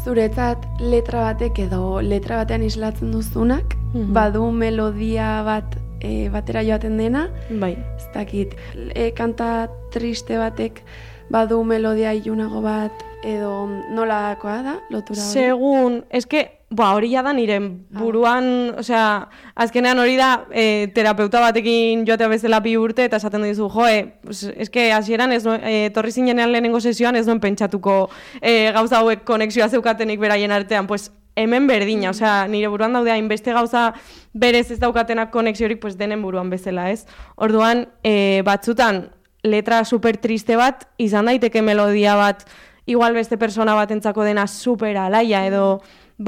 zuretzat letra batek edo letra batean islatzen duzunak, badu melodia bat batera joaten dena, bai. Ez dakit, kanta triste batek badu melodia ilunago bat, edo nolakoa da, lotura hori? Segun, hori da nire buruan, osea, azkenean hori da terapeuta batekin joatea bezala 2 urte, eta esaten dizu, hasieran torri zinenean lehenengo sesioan ez duen pentsatuko gauza hauek konexioa zeukatenik beraien artean, pues hemen berdina, osea, nire buruan daude hainbeste gauza berez ez daukatenak konexiorik, pues denen buruan bezala, ez? Orduan, batzutan, letra super triste bat, izan daiteke melodia bat, igual beste persona batentzako dena super alaia, edo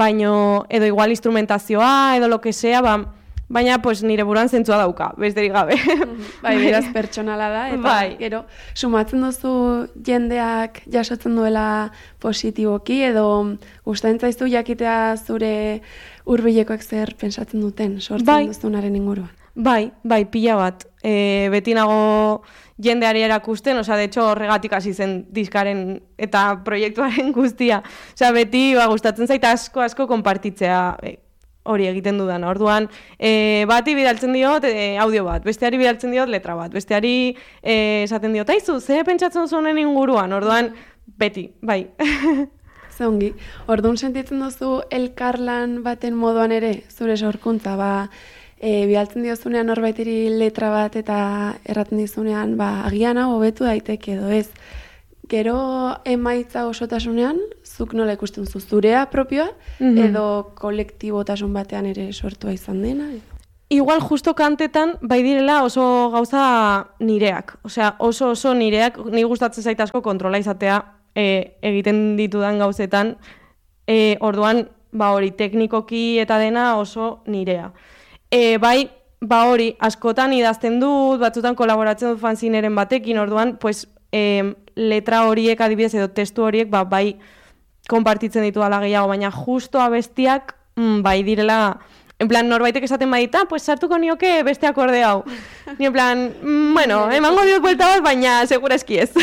igual instrumentazioa, edo lo que sea, baina pues nire buruan zentzua dauka, besterik gabe. Bai, beraz pertsonala da, eta gero, sumatzen duzu jendeak jasotzen duela positiboki, edo gustatzen zaizu jakitea zure hurbilekoek zer pentsatzen duten, sortzen duzunaren inguruan. Bai, pila bat. Beti nago jendeari erakusten, de hecho horregatik hasi zen diskaren eta proiektuaren guztia. Beti gustatzen zait asko konpartitzea hori egiten dudan. Orduan, bati bidaltzen diot audio bat, besteari bidaltzen diot letra bat, besteari esaten diot, aizu, ze pentsatzen zuen inguruan? Orduan, beti, bai. Zongi, orduan sentitzen duzu elkarlan baten moduan ere, zure sorkuntza, bidaltzen diozunean norbaiteri letra bat eta erraten dizunean, agian hau hobetu daiteke edo ez. Gero emaitza osotasunean, zuk nola ikusten zu zurea propioa, edo kolektibotasun batean ere sortua izan dena? Igual justo kantetan bai direla oso gauza nireak. Osea, oso nireak, ni gustatzen zait asko kontrola izatea egiten ditudan gauzetan. Orduan, hori teknikoki eta dena oso nirea. Hori, askotan idazten dut, batzutan kolaboratzen dut fanzineren batekin, orduan, pues, letra horiek adibidez edo testu horiek, bai, konpartitzen ditu ala gehiago, baina justo abestiak, bai direla, en plan, norbaitek esaten badita, pues, sartuko nioke beste akorde hau. Ni en plan, bueno, emango diot buelta bat, baina segura eski ez.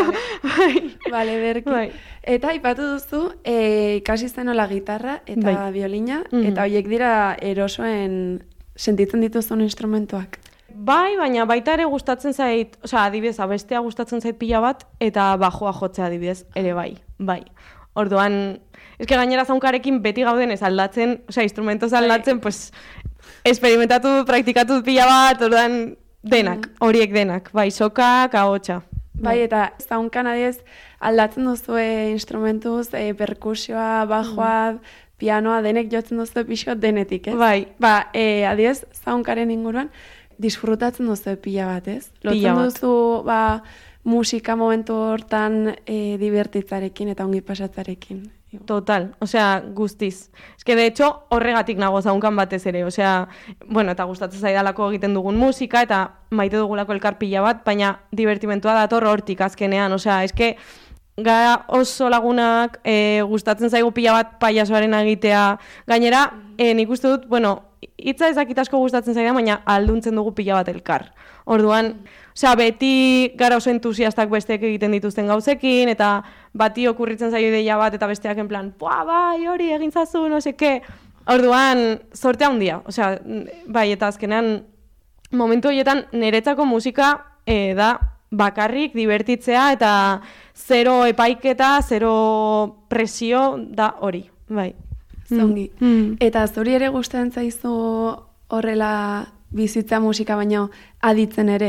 Vale, berki. Eta ipatu duzu, ikasi zenola gitarra eta biolina, eta horiek dira erosoen sentitzen dituzun instrumentuak. Bai, baina baita ere gustatzen zait, adibidez, abestea gustatzen zait pila bat, eta bajoa jotzea adibidez, ere bai. Orduan, gainera zaunkarekin beti gauden ez aldatzen, instrumentoz aldatzen, pues, experimentatu, praktikatu pila bat, orduan, denak, horiek denak, bai, sokak, ahotsa. Bai, eta zaunkan adibidez, aldatzen duzue instrumentuz, perkusioa, bajoa, pianoa, denek jotzen duzu pixko denetik, ez? Bai. Adibidez, zaunkaren inguruan, disfrutatzen duzu pila bat, ez? Pila bat. Lotzen duzu, musika momentu hortan divertitzarekin eta ongi pasatzarekin. Total, guztiz. De hecho, horregatik nago zaunkan batez ere, eta gustatzen zaidalako egiten dugun musika, eta maite dugulako elkar pila bat, baina divertimentua dator hortik azkenean, gara oso lagunak, gustatzen zaigu pila bat paiasoaren egitea. Gainera, nik uste dut, hitza ezakit asko gustatzen zaida, baina alduntzen dugu pila bat elkar. Orduan, beti gara oso entusiastak besteek egiten dituzten gauzekin, eta bati okurritzen zaio ideia bat, eta besteak en plan, bai, hori egin zazu, no seke. Orduan, sortea handia. Bai, eta azkenean, momentu horietan, niretzako musika da bakarrik divertitzea, eta zero epaiketa, zero presio da hori, bai. Zongi. Eta zuri ere gustatzen zaizu horrela bizitza musika baino aditzen ere?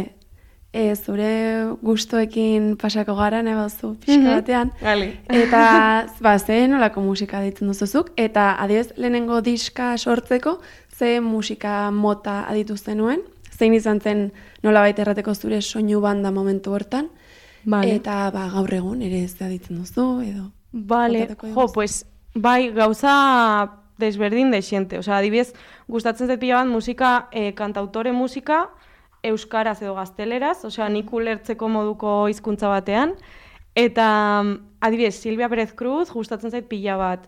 Zure gustoekin pasako gara, nebazu pixka batean. Eta ze nolako musika aditzen duzuzuk, eta adibidez lehenengo diska sortzeko, ze musika mota aditu zenuen, zein izan zen nolabait errateko zure soinu banda momentu hortan, eta gaur egun ere ez aditzen duzu, edo... Bai, gauza desberdin desiente. Adibidez, gustatzen zait pila bat musika, kantautore musika, euskaraz edo gazteleraz, nik ulertzeko moduko hizkuntza batean. Eta, adibidez, Silvia Pérez Cruz gustatzen zait pila bat.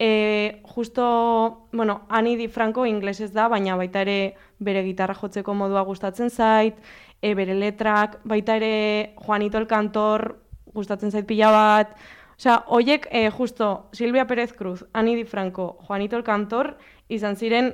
Ani Di Franco inglesez da, baina baita ere bere gitarra jotzeko modua gustatzen zait, bere letrak, baita ere Juanito el Cantor gustatzen zait pila bat. Osea, hoiek justo Silvia Pérez Cruz, Ani Di Franco, Juanito el Cantor, izan ziren,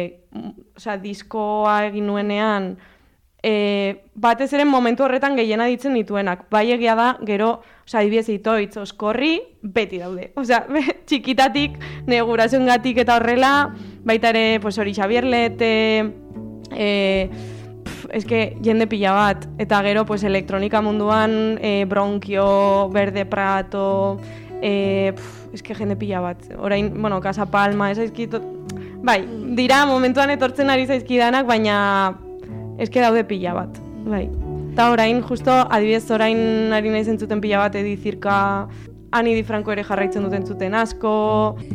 diskoa egin nuenean, batez ere momentu horretan gehiena ditzen dituenak. Bai egia da, gero, adibidez Itoitz, Oskorri, beti daude. Txikitatik, negurazengatik eta horrela, baita ere, hori Xabier Lete, jende pila bat, eta gero elektronika munduan Bronkio, Verde Prato, jende pila bat. Orain, Casa Palma, bai, dira momentuan etortzen ari zaizkidanak, baina daude pila bat, bai. Eta orain, justo, adibidez orain ari nahi zentzuten pila bat Edi Zirka, Ani Di Franco ere jarraitzen duten zuten asko,